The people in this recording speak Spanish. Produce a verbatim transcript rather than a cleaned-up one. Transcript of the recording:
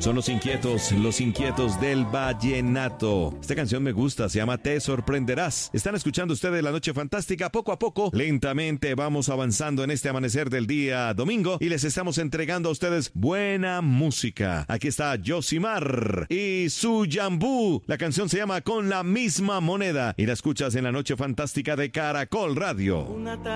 Son los inquietos, los inquietos del vallenato. Esta canción me gusta, se llama Te Sorprenderás. Están escuchando ustedes La Noche Fantástica. Poco a poco, lentamente vamos avanzando en este amanecer del día domingo y les estamos entregando a ustedes buena música. Aquí está Yosimar y su Yambú. La canción se llama Con la Misma Moneda y la escuchas en La Noche Fantástica de Caracol Radio.